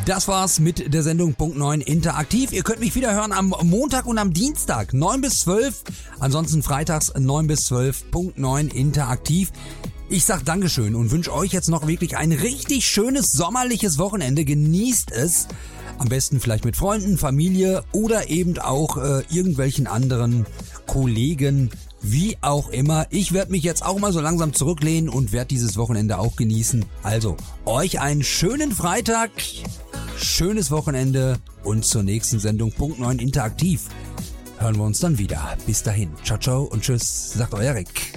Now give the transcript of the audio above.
Das war's mit der Sendung Punkt 9 Interaktiv. Ihr könnt mich wieder hören am Montag und am Dienstag 9 bis 12. Ansonsten freitags 9 bis 12. Punkt 9 Interaktiv. Ich sag Dankeschön und wünsche euch jetzt noch wirklich ein richtig schönes sommerliches Wochenende. Genießt es. Am besten vielleicht mit Freunden, Familie oder eben auch irgendwelchen anderen Kollegen, wie auch immer. Ich werde mich jetzt auch mal so langsam zurücklehnen und werde dieses Wochenende auch genießen. Also, euch einen schönen Freitag, schönes Wochenende und zur nächsten Sendung Punkt 9 Interaktiv hören wir uns dann wieder. Bis dahin. Ciao, ciao und tschüss, sagt euer Rick.